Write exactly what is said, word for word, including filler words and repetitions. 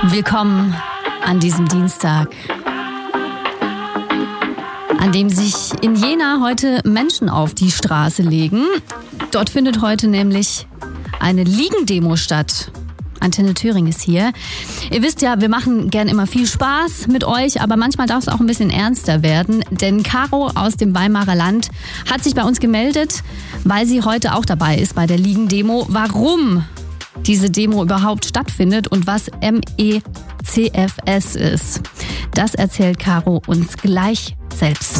Willkommen an diesem Dienstag, an dem sich in Jena heute Menschen auf die Straße legen. Dort findet heute nämlich eine Liegendemo statt. Antenne Thüringen ist hier. Ihr wisst ja, wir machen gern immer viel Spaß mit euch, aber manchmal darf es auch ein bisschen ernster werden. Denn Caro aus dem Weimarer Land hat sich bei uns gemeldet, weil sie heute auch dabei ist bei der Liegendemo. Warum diese Demo überhaupt stattfindet und was M E C F S ist, das erzählt Caro uns gleich selbst.